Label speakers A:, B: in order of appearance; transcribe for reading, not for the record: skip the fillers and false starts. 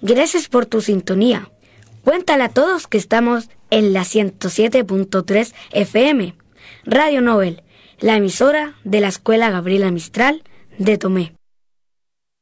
A: Gracias por tu sintonía. Cuéntale a todos que estamos en la 107.3 FM, Radio Nobel, la emisora de la Escuela Gabriela Mistral de Tomé.